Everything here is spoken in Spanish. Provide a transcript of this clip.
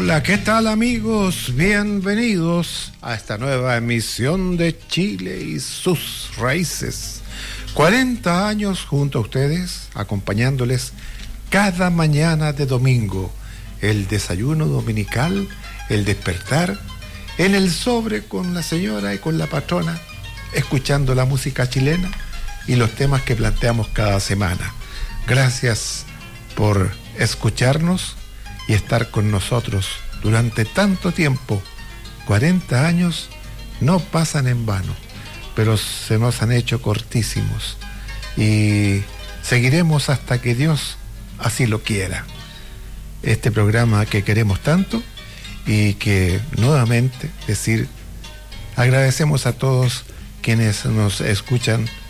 Hola, ¿qué tal amigos? Bienvenidos a esta nueva emisión de Chile y sus raíces. 40 años junto a ustedes, acompañándoles cada mañana de domingo. El desayuno dominical, el despertar, en el sobre con la señora y con la patrona, escuchando la música chilena y los temas que planteamos cada semana. Gracias por escucharnos y estar con nosotros durante tanto tiempo. 40 años no pasan en vano, pero se nos han hecho cortísimos y seguiremos hasta que Dios así lo quiera. Este programa que queremos tanto y que nuevamente agradecemos a todos quienes nos escuchan